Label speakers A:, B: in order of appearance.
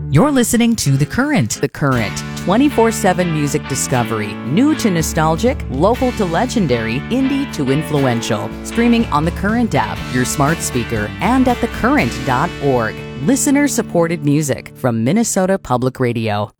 A: You're listening to The Current.
B: The Current, 24/7 music discovery, new to nostalgic, local to legendary, indie to influential. Streaming on The Current app, your smart speaker, and at thecurrent.org. Listener-supported music from Minnesota Public Radio.